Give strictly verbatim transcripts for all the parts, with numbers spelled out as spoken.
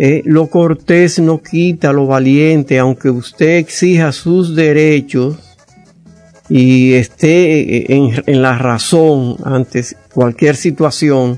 Eh, lo cortés no quita lo valiente, aunque usted exija sus derechos y esté en, en la razón ante cualquier situación.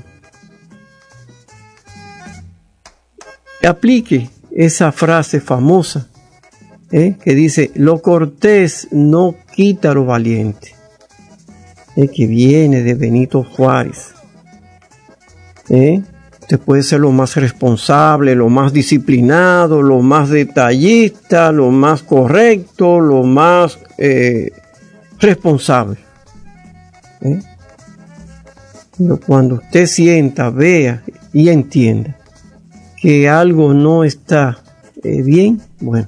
Aplique esa frase famosa eh, que dice: lo cortés no quita lo valiente, eh, que viene de Benito Juárez. Eh, usted puede ser lo más responsable, lo más disciplinado, lo más detallista, lo más correcto, lo más eh, responsable. ¿Eh? Pero cuando usted sienta, vea y entienda que algo no está eh, bien, bueno,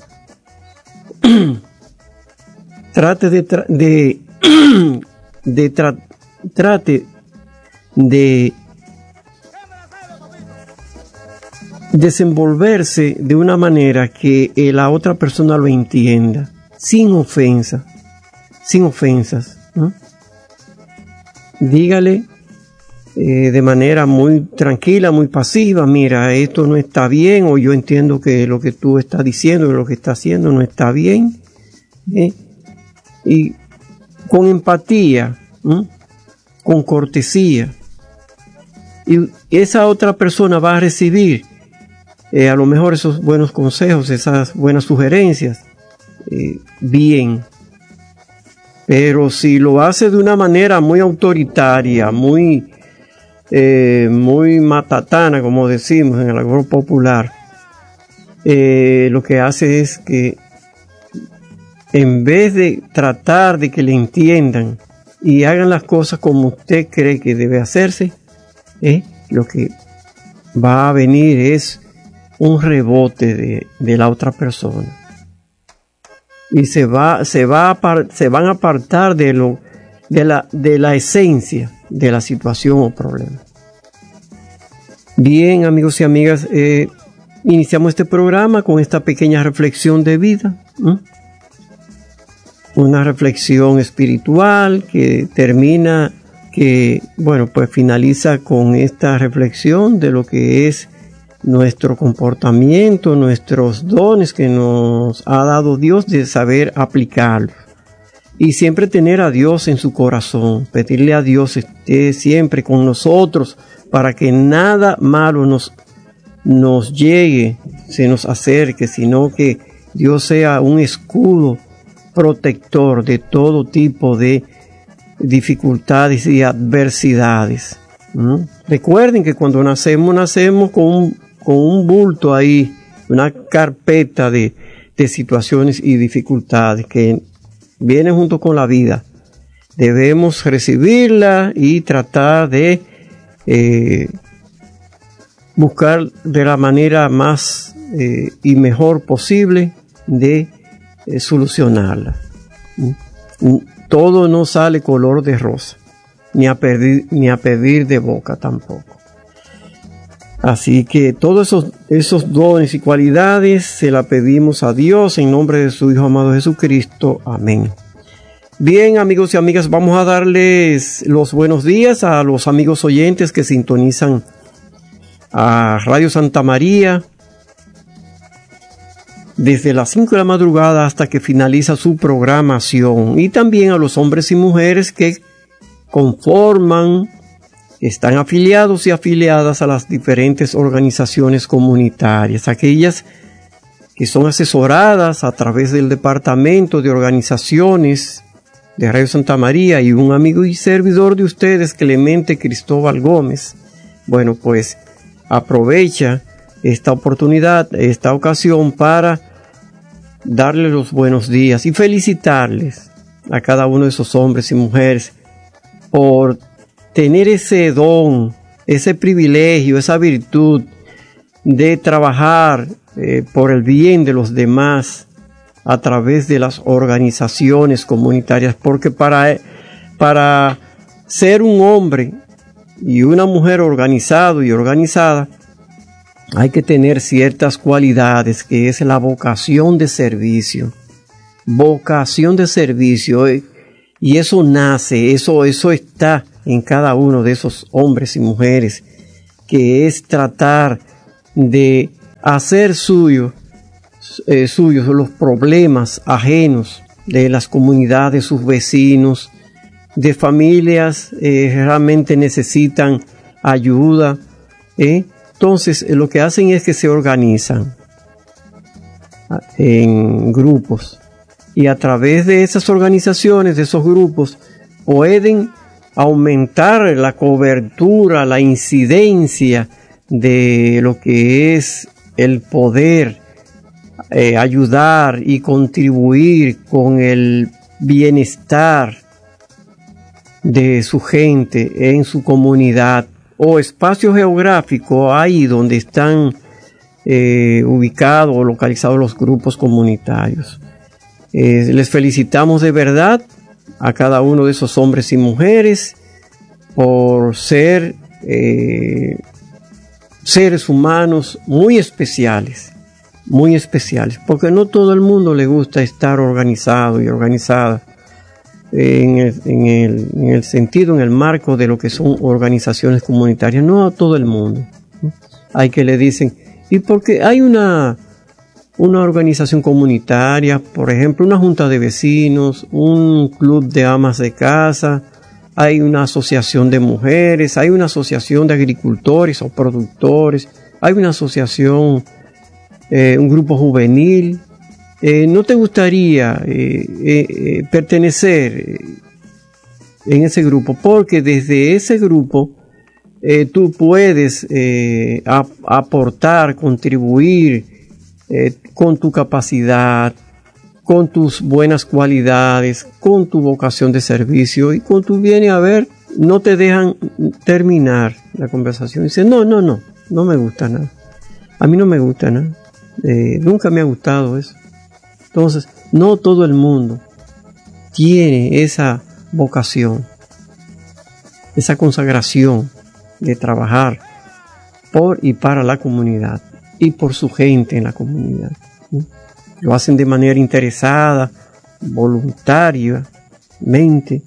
trate de, tra- de, de tra- trate de desenvolverse de una manera que eh, la otra persona lo entienda, sin ofensa, sin ofensas, ¿no? Dígale eh, de manera muy tranquila, muy pasiva: mira, esto no está bien, o yo entiendo que lo que tú estás diciendo, lo que estás haciendo no está bien, ¿eh? Y con empatía, ¿no? Con cortesía, y esa otra persona va a recibir Eh, a lo mejor esos buenos consejos, esas buenas sugerencias, eh, bien. Pero si lo hace de una manera muy autoritaria, muy, eh, muy matatana, como decimos en el argot popular, eh, lo que hace es que en vez de tratar de que le entiendan y hagan las cosas como usted cree que debe hacerse, eh, lo que va a venir es un rebote de, de la otra persona, y se va se va a par, se van a apartar de lo de la de la esencia de la situación o problema. Bien, amigos y amigas, eh, iniciamos este programa con esta pequeña reflexión de vida, ¿eh? Una reflexión espiritual que termina que bueno pues finaliza con esta reflexión de lo que es nuestro comportamiento, nuestros dones que nos ha dado Dios, de saber aplicarlos. Y siempre tener a Dios en su corazón, pedirle a Dios esté siempre con nosotros para que nada malo nos, nos llegue, se nos acerque, sino que Dios sea un escudo protector de todo tipo de dificultades y adversidades. ¿Mm? Recuerden que cuando nacemos, nacemos con un con un bulto ahí, una carpeta de, de situaciones y dificultades que vienen junto con la vida. Debemos recibirla y tratar de eh, buscar de la manera más eh, y mejor posible de eh, solucionarla. Todo no sale color de rosa, ni a pedir, ni a pedir de boca tampoco. Así que todos esos, esos dones y cualidades se la pedimos a Dios en nombre de su Hijo amado Jesucristo. Amén. Bien, amigos y amigas, vamos a darles los buenos días a los amigos oyentes que sintonizan a Radio Santa María desde las cinco de la madrugada hasta que finaliza su programación, y también a los hombres y mujeres que conforman, están afiliados y afiliadas a las diferentes organizaciones comunitarias, aquellas que son asesoradas a través del Departamento de Organizaciones de Radio Santa María, y un amigo y servidor de ustedes, Clemente Cristóbal Gómez. Bueno, pues aprovecha esta oportunidad, esta ocasión, para darles los buenos días y felicitarles a cada uno de esos hombres y mujeres por tener ese don, ese privilegio, esa virtud de trabajar eh, por el bien de los demás a través de las organizaciones comunitarias, porque para, para ser un hombre y una mujer organizado y organizada hay que tener ciertas cualidades, que es la vocación de servicio, vocación de servicio, eh, y eso nace, eso, eso está en cada uno de esos hombres y mujeres, que es tratar de hacer suyo, eh, suyos los problemas ajenos de las comunidades, sus vecinos, de familias que eh, realmente necesitan ayuda. ¿eh? Entonces, eh, lo que hacen es que se organizan en grupos y a través de esas organizaciones, de esos grupos, pueden aumentar la cobertura, la incidencia de lo que es el poder eh, ayudar y contribuir con el bienestar de su gente en su comunidad o espacio geográfico ahí donde están eh, ubicados o localizados los grupos comunitarios. Eh, les felicitamos de verdad a cada uno de esos hombres y mujeres por ser eh, seres humanos muy especiales, muy especiales, porque no todo el mundo le gusta estar organizado y organizada en el, en el, en el sentido, en el marco de lo que son organizaciones comunitarias. No a todo el mundo. Hay que le dicen, y porque hay una una organización comunitaria, por ejemplo, una junta de vecinos, un club de amas de casa, hay una asociación de mujeres, hay una asociación de agricultores o productores, hay una asociación, eh, un grupo juvenil. Eh, ¿No te gustaría eh, eh, eh, pertenecer en ese grupo? Porque desde ese grupo eh, tú puedes eh, ap- aportar, contribuir eh, con tu capacidad, con tus buenas cualidades, con tu vocación de servicio y con tu bien y haber. No te dejan terminar la conversación. Dicen, no, no, no, no me gusta nada. A mí no me gusta nada. Eh, nunca me ha gustado eso. Entonces, no todo el mundo tiene esa vocación, esa consagración de trabajar por y para la comunidad y por su gente en la comunidad. ¿sí? Lo hacen de manera interesada, voluntariamente,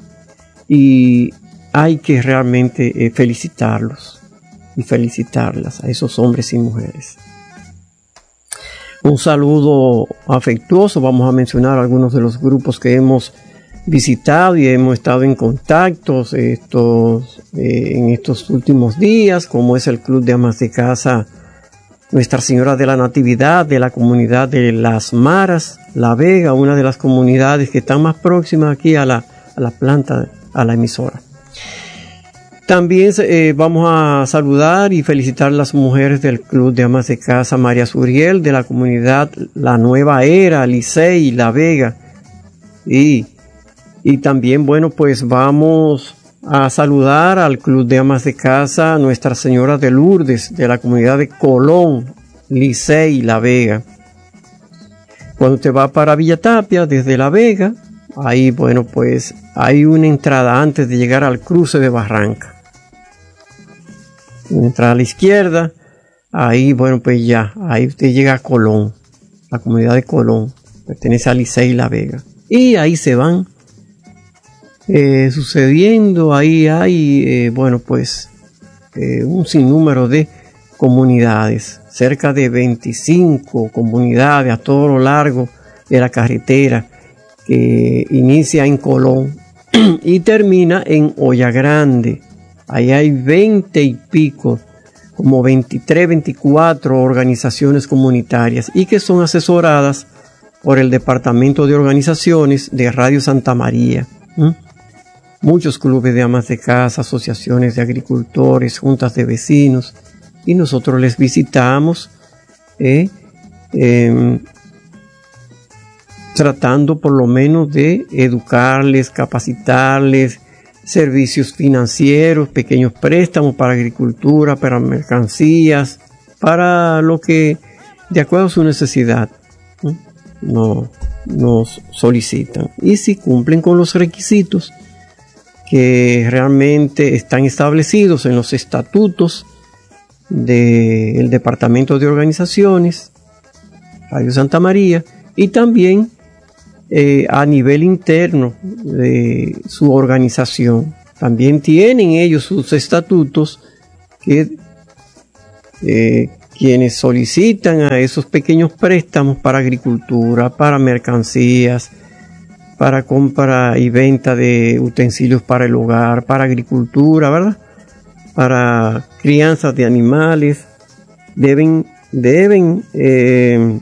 y hay que realmente eh, felicitarlos y felicitarlas a esos hombres y mujeres. Un saludo afectuoso. Vamos a mencionar algunos de los grupos que hemos visitado y hemos estado en contacto estos, eh, en estos últimos días, como es el Club de Amas de Casa Nuestra Señora de la Natividad de la comunidad de Las Maras, La Vega, una de las comunidades que están más próximas aquí a la, a la planta, a la emisora. También eh, vamos a saludar y felicitar a las mujeres del Club de Amas de Casa María Suriel de la comunidad La Nueva Era, Licey, La Vega. Y, y también, bueno, pues vamos a saludar al Club de Amas de Casa Nuestra Señora de Lourdes de la comunidad de Colón, Licey, La Vega. Cuando te vas para Villa Tapia desde La Vega, ahí, bueno, pues hay una entrada antes de llegar al cruce de Barranca. Una entrada a la izquierda, ahí, bueno, pues ya, ahí usted llega a Colón, la comunidad de Colón, pertenece a Licey, La Vega. Y ahí se van eh, sucediendo, ahí hay, eh, bueno, pues eh, un sinnúmero de comunidades, cerca de veinticinco comunidades a todo lo largo de la carretera que inicia en Colón y termina en Olla Grande. Ahí hay veinte y pico, como veintitrés, veinticuatro organizaciones comunitarias y que son asesoradas por el Departamento de Organizaciones de Radio Santa María. ¿Mm? Muchos clubes de amas de casa, asociaciones de agricultores, juntas de vecinos, y nosotros les visitamos eh, eh, tratando por lo menos de educarles, capacitarles, servicios financieros, pequeños préstamos para agricultura, para mercancías, para lo que de acuerdo a su necesidad ¿no? No, nos solicitan. Y si cumplen con los requisitos que realmente están establecidos en los estatutos del Departamento de Organizaciones, Radio Santa María, y también Eh, a nivel interno de su organización. También tienen ellos sus estatutos que, eh, quienes solicitan a esos pequeños préstamos para agricultura, para mercancías, para compra y venta de utensilios para el hogar, para agricultura, ¿verdad? Para crianza de animales, deben, deben eh,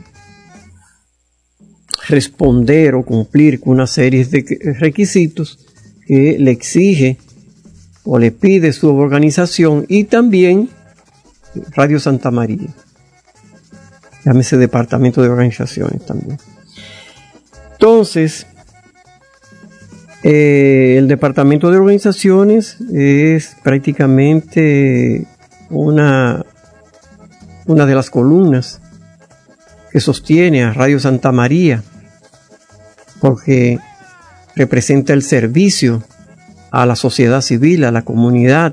responder o cumplir con una serie de requisitos que le exige o le pide su organización, y también Radio Santa María, llámese Departamento de Organizaciones también. Entonces, eh, el Departamento de Organizaciones es prácticamente una, una de las columnas que sostiene a Radio Santa María, porque representa el servicio a la sociedad civil, a la comunidad,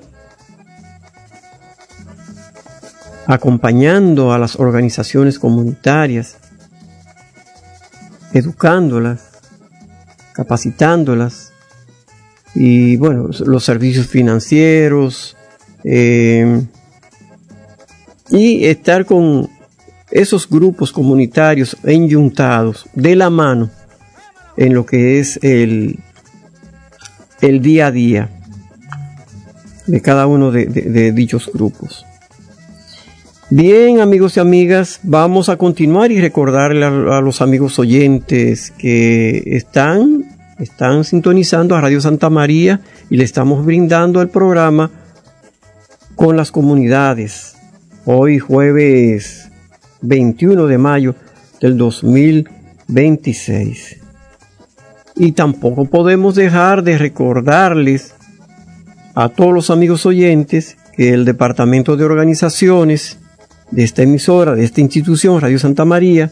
acompañando a las organizaciones comunitarias, educándolas, capacitándolas, y bueno, los servicios financieros, eh, y estar con esos grupos comunitarios enyuntados de la mano en lo que es el, el día a día de cada uno de, de, de dichos grupos. Bien, amigos y amigas, vamos a continuar y recordarle a, a los amigos oyentes que están, están sintonizando a Radio Santa María y le estamos brindando el programa con las comunidades. Hoy jueves veintiuno de mayo del dos mil veintiséis. Y tampoco podemos dejar de recordarles a todos los amigos oyentes que el Departamento de Organizaciones de esta emisora, de esta institución, Radio Santa María,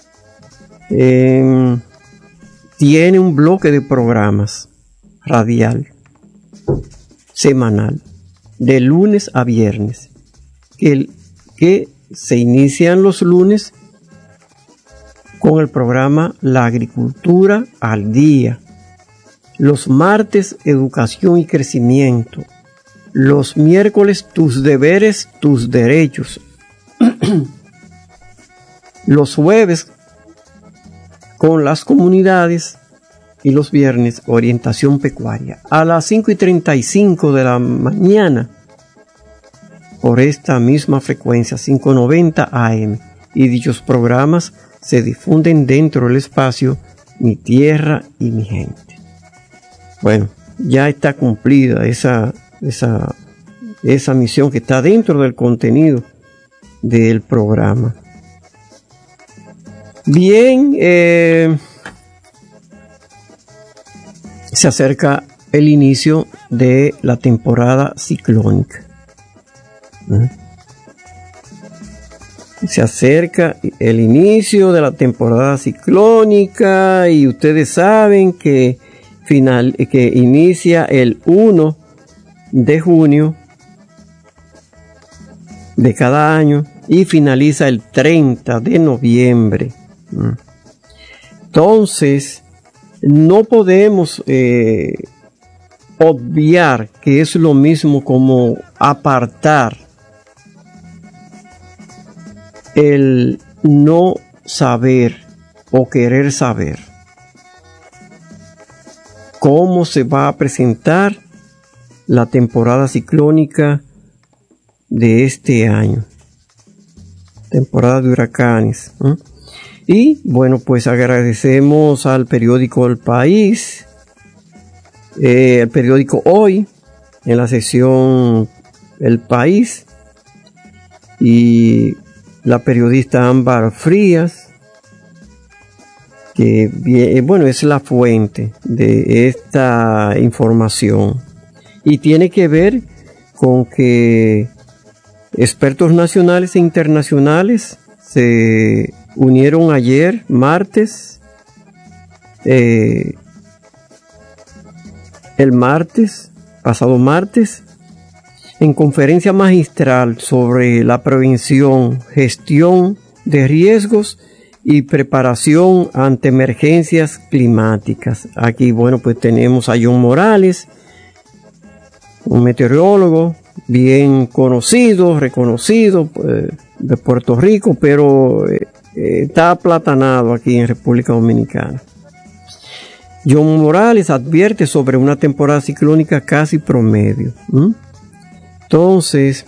eh, tiene un bloque de programas radial, semanal, de lunes a viernes, que, que se inician los lunes con el programa La Agricultura al Día, los martes Educación y Crecimiento, los miércoles Tus Deberes, Tus Derechos, los jueves con las comunidades y los viernes Orientación Pecuaria a las cinco y treinta y cinco de la mañana por esta misma frecuencia quinientos noventa A M, y dichos programas se difunden dentro del espacio Mi Tierra y Mi Gente. Bueno, ya está cumplida esa, esa, esa misión que está dentro del contenido del programa. Bien, eh, se acerca el inicio de la temporada ciclónica. ¿Eh? Se acerca el inicio de la temporada ciclónica y ustedes saben que, final, que inicia el primero de junio de cada año y finaliza el treinta de noviembre. Entonces, no podemos eh, obviar que es lo mismo como apartar el no saber o querer saber cómo se va a presentar la temporada ciclónica de este año, temporada de huracanes. ¿eh? Y bueno, pues agradecemos al periódico El País, eh, el periódico Hoy, en la sección El País, y la periodista Ámbar Frías, que bueno, es la fuente de esta información, y tiene que ver con que expertos nacionales e internacionales se unieron ayer, martes, eh, el martes, pasado martes, en conferencia magistral sobre la prevención, gestión de riesgos y preparación ante emergencias climáticas. Aquí, bueno, pues tenemos a John Morales, un meteorólogo, bien conocido, reconocido eh, de Puerto Rico, pero eh, eh, está aplatanado aquí en República Dominicana. John Morales advierte sobre una temporada ciclónica casi promedio. ¿Mm? Entonces,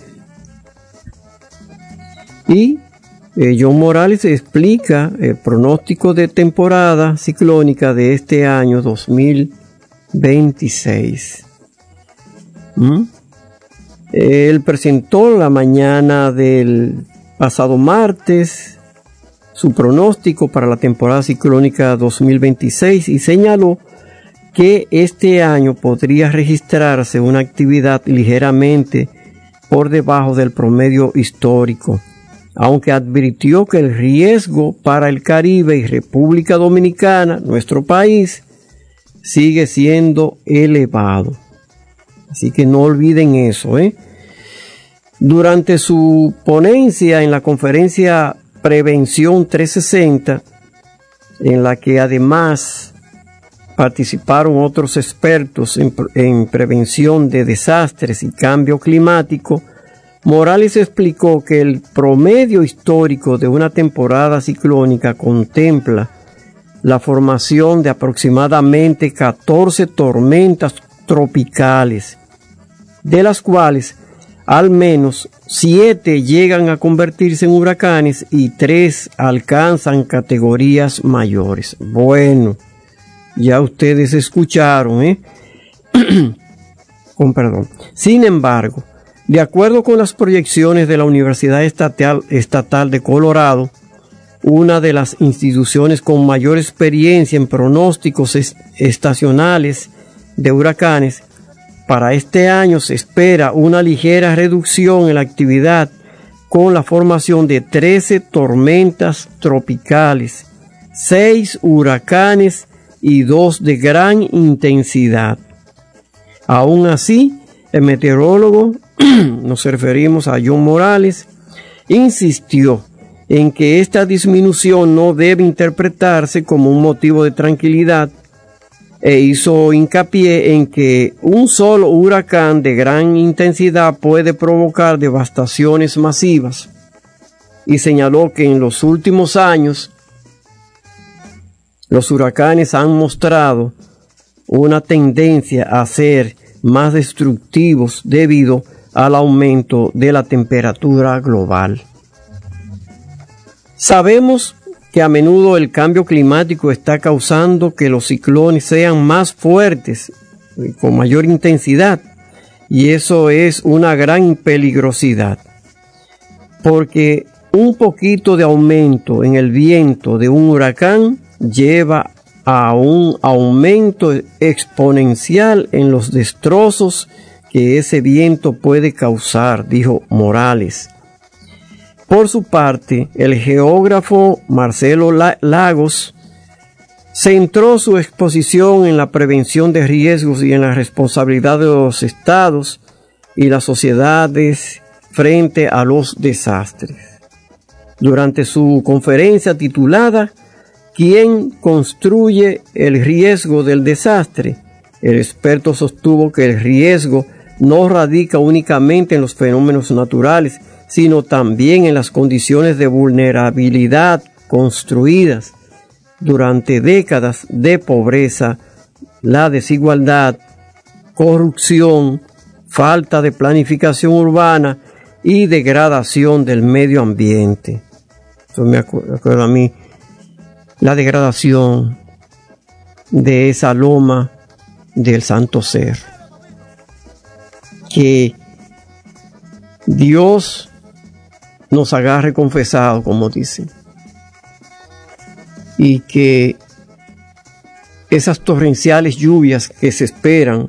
y eh, John Morales explica el pronóstico de temporada ciclónica de este año dos mil veintiséis. ¿Mm? Él presentó la mañana del pasado martes su pronóstico para la temporada ciclónica dos mil veintiséis y señaló que este año podría registrarse una actividad ligeramente por debajo del promedio histórico, aunque advirtió que el riesgo para el Caribe y República Dominicana, nuestro país, sigue siendo elevado. Así que no olviden eso, ¿eh? Durante su ponencia en la conferencia Prevención trescientos sesenta, en la que además participaron otros expertos en, en prevención de desastres y cambio climático, Morales explicó que el promedio histórico de una temporada ciclónica contempla la formación de aproximadamente catorce tormentas tropicales, de las cuales al menos siete llegan a convertirse en huracanes y tres alcanzan categorías mayores. Bueno, ya ustedes escucharon, ¿eh? Con perdón. Sin embargo, de acuerdo con las proyecciones de la Universidad Estatal, Estatal de Colorado, una de las instituciones con mayor experiencia en pronósticos est- estacionales de huracanes, para este año se espera una ligera reducción en la actividad con la formación de trece tormentas tropicales, seis huracanes y dos de gran intensidad. Aún así, el meteorólogo, nos referimos a John Morales, insistió en que esta disminución no debe interpretarse como un motivo de tranquilidad e hizo hincapié en que un solo huracán de gran intensidad puede provocar devastaciones masivas y señaló que en los últimos años los huracanes han mostrado una tendencia a ser más destructivos debido al aumento de la temperatura global. Sabemos que a menudo el cambio climático está causando que los ciclones sean más fuertes y con mayor intensidad, y eso es una gran peligrosidad, porque un poquito de aumento en el viento de un huracán lleva a un aumento exponencial en los destrozos que ese viento puede causar, dijo Morales. Por su parte, el geógrafo Marcelo Lagos centró su exposición en la prevención de riesgos y en la responsabilidad de los estados y las sociedades frente a los desastres. Durante su conferencia titulada ¿Quién construye el riesgo del desastre?, el experto sostuvo que el riesgo no radica únicamente en los fenómenos naturales, sino también en las condiciones de vulnerabilidad construidas durante décadas de pobreza, la desigualdad, corrupción, falta de planificación urbana y degradación del medio ambiente. Eso me acuerda a mí la degradación de esa loma del Santo Ser. Que Dios nos agarre confesado, como dicen, y que esas torrenciales lluvias que se esperan,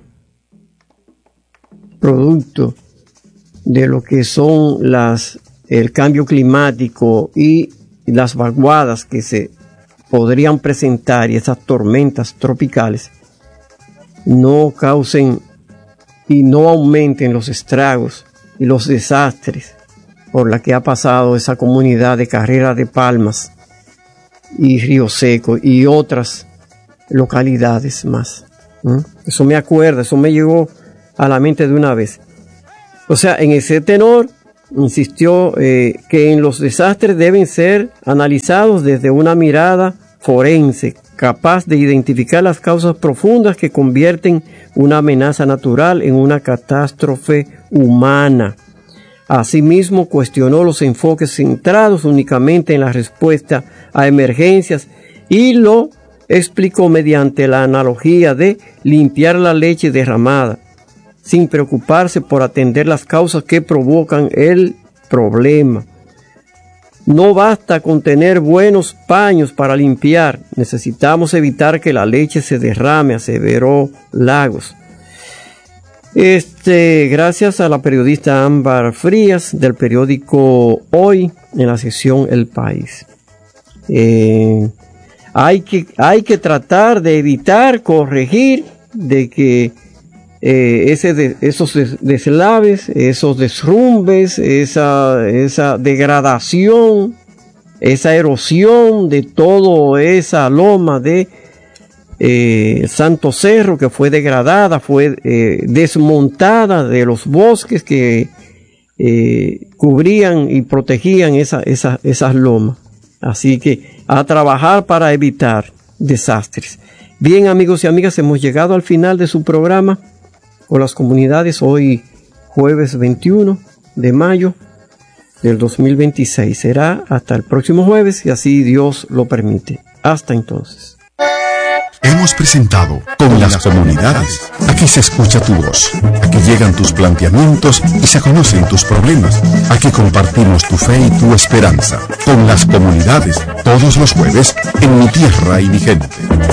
producto de lo que son las el cambio climático y las vaguadas que se podrían presentar, y esas tormentas tropicales no causen y no aumenten los estragos y los desastres por la que ha pasado esa comunidad de Carrera de Palmas y Río Seco y otras localidades más. ¿Mm? Eso me acuerda, eso me llegó a la mente de una vez. O sea, en ese tenor, insistió eh, que en los desastres deben ser analizados desde una mirada forense, capaz de identificar las causas profundas que convierten una amenaza natural en una catástrofe humana. Asimismo, cuestionó los enfoques centrados únicamente en la respuesta a emergencias y lo explicó mediante la analogía de limpiar la leche derramada, sin preocuparse por atender las causas que provocan el problema. No basta con tener buenos paños para limpiar, necesitamos evitar que la leche se derrame, aseveró Lagos. Este, gracias a la periodista Ámbar Frías del periódico Hoy en la sección El País. Eh, hay que, hay que tratar de evitar, corregir, de que eh, ese de, esos des, deslaves, esos derrumbes, esa, esa degradación, esa erosión de toda esa loma de Eh, Santo Cerro, que fue degradada, fue eh, desmontada de los bosques que eh, cubrían y protegían esa, esa, esas lomas. Así que a trabajar para evitar desastres. Bien, amigos y amigas, hemos llegado al final de su programa con las comunidades, hoy jueves veintiuno de mayo del dos mil veintiséis. Será hasta el próximo jueves, y así Dios lo permite. Hasta entonces. Hemos presentado Con las Comunidades. Aquí se escucha tu voz, aquí llegan tus planteamientos y se conocen tus problemas. Aquí compartimos tu fe y tu esperanza. Con las Comunidades, todos los jueves en Mi Tierra y Mi Gente.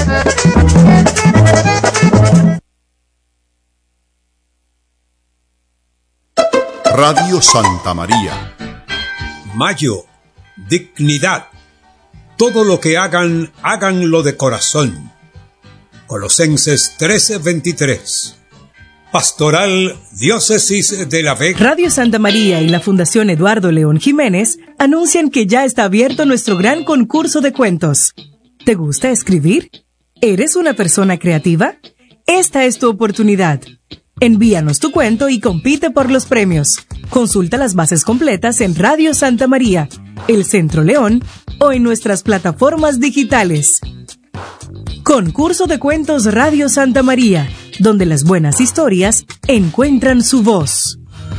Radio Santa María. Mayo, dignidad. Todo lo que hagan, háganlo de corazón. Colosenses trece veintitrés. Pastoral Diócesis de La Vega. Radio Santa María y la Fundación Eduardo León Jiménez anuncian que ya está abierto nuestro gran concurso de cuentos. ¿Te gusta escribir? ¿Eres una persona creativa? Esta es tu oportunidad. Envíanos tu cuento y compite por los premios. Consulta las bases completas en Radio Santa María, El Centro León o en nuestras plataformas digitales. Concurso de Cuentos Radio Santa María, donde las buenas historias encuentran su voz.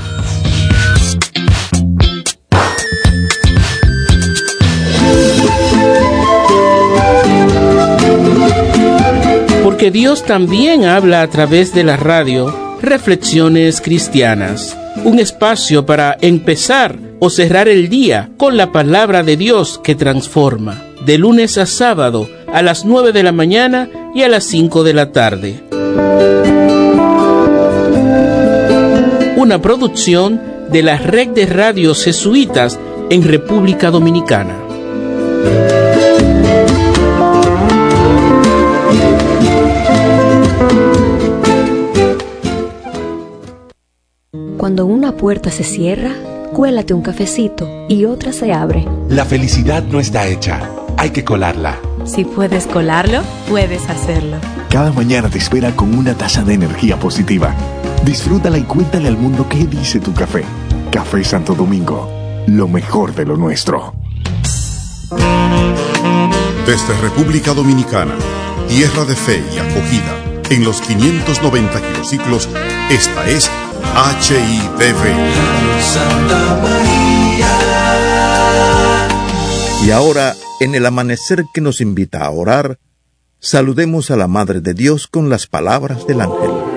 Porque Dios también habla a través de la radio. Reflexiones Cristianas, un espacio para empezar o cerrar el día con la palabra de Dios que transforma, de lunes a sábado a las nueve de la mañana y a las cinco de la tarde. Una producción de la Red de Radios Jesuitas en República Dominicana. Cuando una puerta se cierra, cuélate un cafecito y otra se abre. La felicidad no está hecha, hay que colarla. Si puedes colarlo, puedes hacerlo. Cada mañana te espera con una taza de energía positiva. Disfrútala y cuéntale al mundo qué dice tu café. Café Santo Domingo, lo mejor de lo nuestro. Desde República Dominicana, tierra de fe y acogida, en los quinientos noventa kilociclos, esta es H I D V. Santa María. Y ahora, en el amanecer que nos invita a orar, saludemos a la Madre de Dios con las palabras del ángel.